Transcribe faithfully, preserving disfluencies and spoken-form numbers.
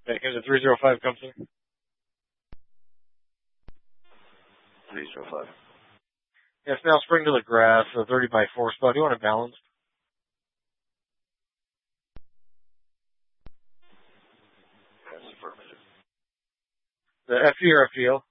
Okay, can the three zero five come through? three zero five. Yes, now spring to the grass, a thirty by four spot. Do you want it balanced? That's affirmative. The F E or F P L?